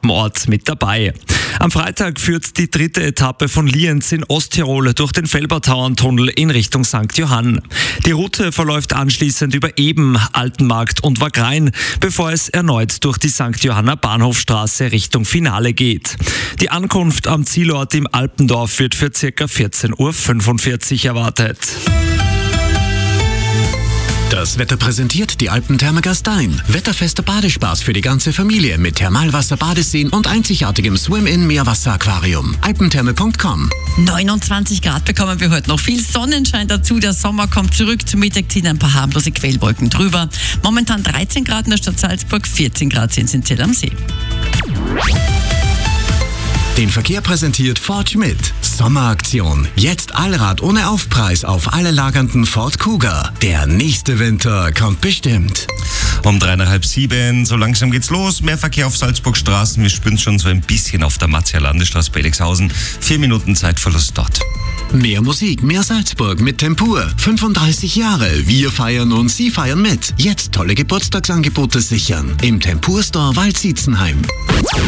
Alpenort mit dabei. Am Freitag führt die 3. Etappe von Lienz in Osttirol durch den Felbertauerntunnel in Richtung St. Johann. Die Route verläuft anschließend über Eben, Altenmarkt und Wagrain, bevor es erneut durch die St. Johanner Bahnhofstraße Richtung Finale geht. Die Ankunft am Zielort im Alpendorf wird für ca. 14:45 Uhr erwartet. Das Wetter präsentiert die Alpentherme Gastein. Wetterfester Badespaß für die ganze Familie mit Thermalwasser, Badeseen und einzigartigem Swim-In-Meerwasser-Aquarium. Alpentherme.com. 29 Grad bekommen wir heute noch. Viel Sonnenschein dazu. Der Sommer kommt zurück. Zum Mittag ziehen ein paar harmlose Quellwolken drüber. Momentan 13 Grad in der Stadt Salzburg, 14 Grad sind es in Zell am See. Den Verkehr präsentiert Ford Schmidt. Sommeraktion. Jetzt Allrad ohne Aufpreis auf alle lagernden Ford Kuga. Der nächste Winter kommt bestimmt. Um 6:30, so langsam geht's los. Mehr Verkehr auf Salzburgstraßen. Wir spüren schon so ein bisschen auf der Matzia Landesstraße bei Elixhausen. 4 Minuten Zeitverlust dort. Mehr Musik, mehr Salzburg mit Tempur. 35 Jahre. Wir feiern und Sie feiern mit. Jetzt tolle Geburtstagsangebote sichern. Im Tempur Store Waldsietzenheim.